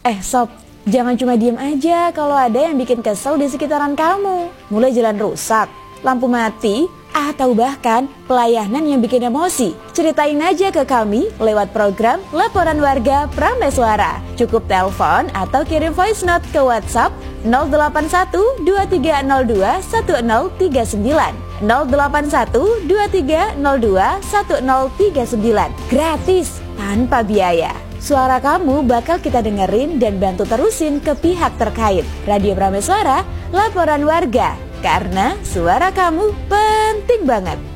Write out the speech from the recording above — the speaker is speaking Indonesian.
Sob, jangan cuma diem aja kalau ada yang bikin kesel di sekitaran kamu. Mulai jalan rusak, lampu mati, atau bahkan pelayanan yang bikin emosi. Ceritain aja ke kami lewat program Laporan Warga Prameswara. Cukup telepon atau kirim voice note ke WhatsApp 081 2302 1039 081 2302 1039. Gratis, tanpa biaya. Suara kamu bakal kita dengerin dan bantu terusin ke pihak terkait. Radio Prameswara, Laporan Warga. Karena suara kamu penting banget.